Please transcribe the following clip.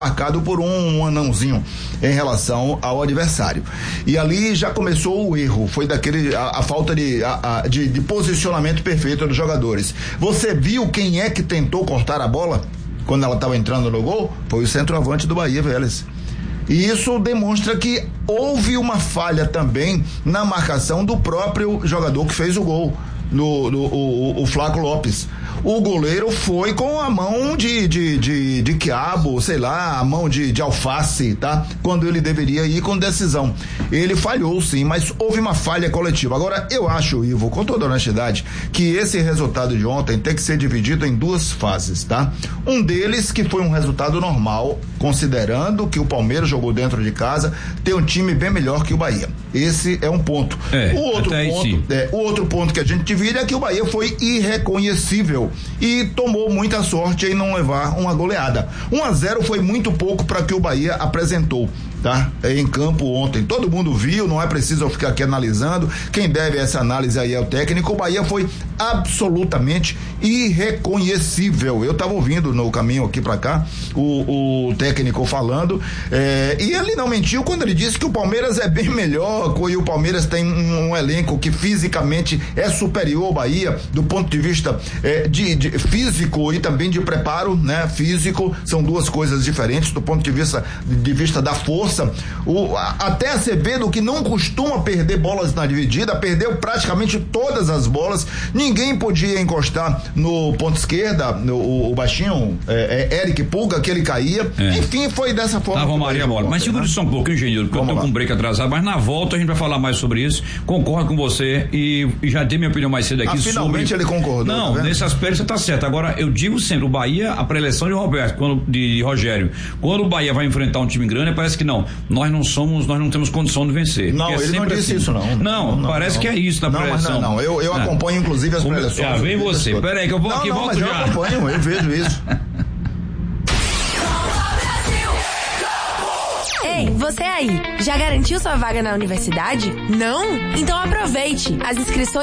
marcado por um anãozinho em relação ao adversário. E ali já começou o erro, foi a falta de posicionamento perfeito dos jogadores. Você viu quem é que tentou cortar a bola quando ela estava entrando no gol? Foi o centroavante do Bahia, Vélez. E isso demonstra que houve uma falha também na marcação do próprio jogador que fez o gol, o Flaco Lopes. O goleiro foi com a mão de quiabo, sei lá, a mão de alface, tá? Quando ele deveria ir com decisão. Ele falhou sim, mas houve uma falha coletiva. Agora, eu acho, Ivo, com toda honestidade, que esse resultado de ontem tem que ser dividido em duas fases, tá? Um deles que foi um resultado normal, considerando que o Palmeiras jogou dentro de casa, tem um time bem melhor que o Bahia. Esse é um ponto. O outro ponto que a gente divide é que o Bahia foi irreconhecível e tomou muita sorte em não levar uma goleada. 1-0 foi muito pouco para que o Bahia apresentou, tá? Em campo ontem. Todo mundo viu, não é preciso eu ficar aqui analisando. Quem deve essa análise aí é o técnico. O Bahia foi absolutamente irreconhecível. Eu estava ouvindo no caminho aqui para cá o técnico falando, e ele não mentiu quando ele disse que o Palmeiras é bem melhor e o Palmeiras tem um elenco que fisicamente é superior ao Bahia do ponto de vista de físico e também de preparo, né? Físico são duas coisas diferentes do ponto de vista da força. Até Acevedo, que não costuma perder bolas na dividida, perdeu praticamente todas as bolas. Ninguém podia encostar no ponto esquerda, o baixinho, Eric Pulga, que ele caía. Enfim, foi dessa forma. Tava Maria bola. Mas segura só um pouquinho, engenheiro, porque eu tô com um break atrasado, mas na volta a gente vai falar mais sobre isso. Concordo com você e já dei minha opinião mais cedo aqui. Finalmente ele concordou. Não, tá nesse aspecto você tá certo. Agora, eu digo sempre, o Bahia, a preleção de Rogério, quando o Bahia vai enfrentar um time grande, parece que nós não temos condição de vencer. Não, ele não disse isso, não. Não, parece que é isso na preleção. Não, eu acompanho inclusive as preleções. Vem você, peraí que eu vou aqui e volto já. Eu acompanho, eu vejo isso. Ei, você aí, já garantiu sua vaga na universidade? Não? Então aproveite! As inscrições